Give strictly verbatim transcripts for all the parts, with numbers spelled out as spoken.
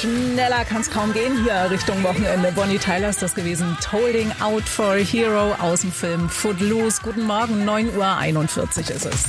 Schneller kann es kaum gehen hier Richtung Wochenende. Bonnie Tyler ist das gewesen. Holding Out for a Hero aus dem Film Footloose. Guten Morgen, neun Uhr einundvierzig ist es.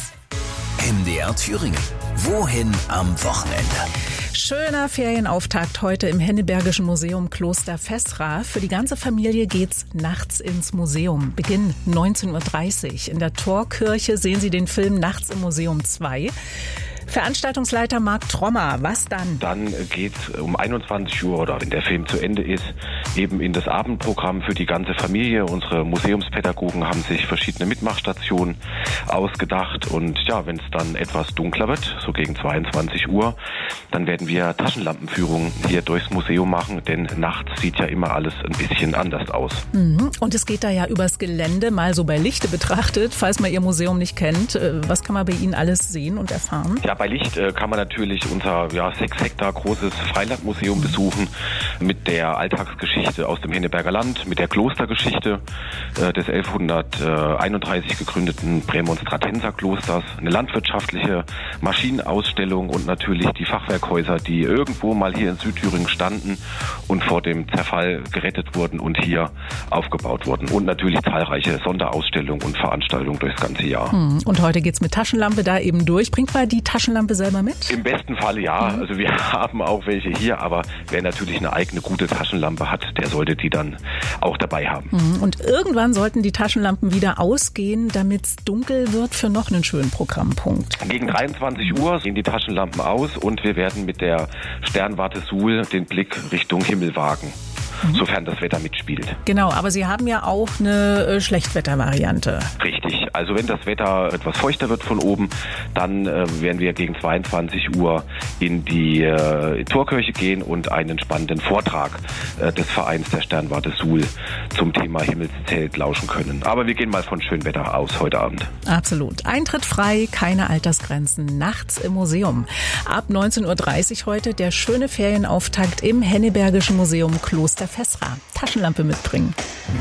M D R Thüringen. Wohin am Wochenende? Schöner Ferienauftakt heute im Hennebergischen Museum Kloster Fessra. Für die ganze Familie geht's nachts ins Museum. Beginn neunzehn Uhr dreißig. In der Torkirche sehen Sie den Film Nachts im Museum zwei. Veranstaltungsleiter Marc Trommer, was dann? Dann geht es um einundzwanzig Uhr oder wenn der Film zu Ende ist, eben in das Abendprogramm für die ganze Familie. Unsere Museumspädagogen haben sich verschiedene Mitmachstationen ausgedacht und ja, wenn es dann etwas dunkler wird, so gegen zweiundzwanzig Uhr, dann werden wir Taschenlampenführungen hier durchs Museum machen, denn nachts sieht ja immer alles ein bisschen anders aus. Mhm. Und es geht da ja übers Gelände, mal so bei Lichte betrachtet, falls man Ihr Museum nicht kennt. Was kann man bei Ihnen alles sehen und erfahren? Ja, bei Licht äh, kann man natürlich unser ja, sechs Hektar großes Freilandmuseum besuchen mit der Alltagsgeschichte aus dem Henneberger Land, mit der Klostergeschichte äh, des elfhunderteinunddreißig gegründeten Prämonstratenserklosters, eine landwirtschaftliche Maschinenausstellung und natürlich die Fachwerkhäuser, die irgendwo mal hier in Südthüringen standen und vor dem Zerfall gerettet wurden und hier aufgebaut wurden. Und natürlich zahlreiche Sonderausstellungen und Veranstaltungen durchs ganze Jahr. Hm. Und heute geht's mit Taschenlampe da eben durch. Bringt man die Taschenlampe selber mit? Im besten Fall ja. Mhm. Also wir haben auch welche hier, aber wer natürlich eine eigene gute Taschenlampe hat, der sollte die dann auch dabei haben. Mhm. Und irgendwann sollten die Taschenlampen wieder ausgehen, damit es dunkel wird für noch einen schönen Programmpunkt. Gegen dreiundzwanzig Uhr gehen die Taschenlampen aus und wir werden mit der Sternwarte Suhl den Blick Richtung Himmel wagen. Sofern das Wetter mitspielt. Genau, aber Sie haben ja auch eine äh, Schlechtwettervariante. Richtig, also wenn das Wetter etwas feuchter wird von oben, dann äh, werden wir gegen zweiundzwanzig Uhr in die äh, Torkirche gehen und einen spannenden Vortrag äh, des Vereins der Sternwarte Suhl zum Thema Himmelszelt lauschen können. Aber wir gehen mal von schönem Wetter aus heute Abend. Absolut. Eintritt frei, keine Altersgrenzen, nachts im Museum. Ab neunzehn Uhr dreißig heute der schöne Ferienauftakt im Hennebergischen Museum Kloster Fessra. Taschenlampe mitbringen.